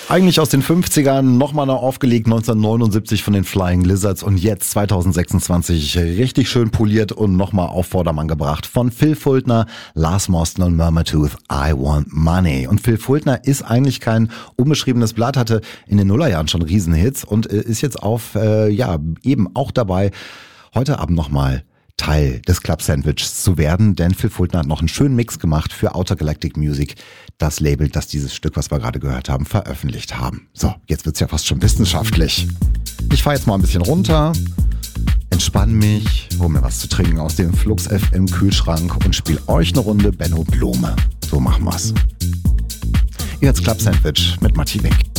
Eigentlich aus den 50ern, nochmal neu aufgelegt, 1979 von den Flying Lizards und jetzt 2026 richtig schön poliert und nochmal auf Vordermann gebracht von Phil Fultner, Lars Mostyn und Murmurtooth, I Want Money. Und Phil Fultner ist eigentlich kein unbeschriebenes Blatt, hatte in den Nullerjahren schon Riesenhits und ist jetzt eben auch dabei, heute Abend nochmal Teil des Club Sandwiches zu werden, denn Phil Fultner hat noch einen schönen Mix gemacht für Outer Galactic Music, das Label, das dieses Stück, was wir gerade gehört haben, veröffentlicht haben. So, jetzt wird's ja fast schon wissenschaftlich. Ich fahre jetzt mal ein bisschen runter, entspann mich, hol mir was zu trinken aus dem Flux FM Kühlschrank und spiel euch eine Runde Benno Blume. So machen wir's. Ihr hört's Club Sandwich mit Matti Wick.